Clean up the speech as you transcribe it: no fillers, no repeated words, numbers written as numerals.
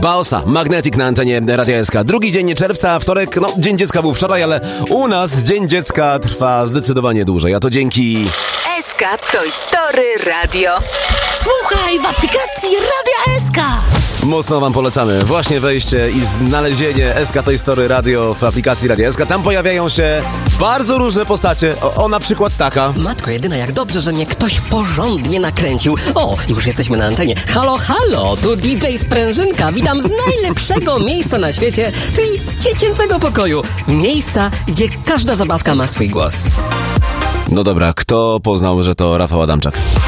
Baosa, Magnetic na antenie Radia SK. Drugi dzień czerwca, wtorek, Dzień Dziecka był wczoraj, ale u nas Dzień Dziecka trwa zdecydowanie dłużej, a to dzięki... SK Toy Story Radio. Słuchaj w aplikacji Radia SK. Mocno wam polecamy właśnie wejście i znalezienie SK Toy Story Radio w aplikacji Radia SK. Tam pojawiają się bardzo różne postacie. O na przykład taka. Matko jedyna, jak dobrze, że mnie ktoś porządnie nakręcił. O, już jesteśmy na antenie. Halo, halo, tu DJ Sprężynka. Witam z najlepszego miejsca na świecie, czyli dziecięcego pokoju. Miejsca, gdzie każda zabawka ma swój głos. No dobra, kto poznał, że to Rafał Adamczak?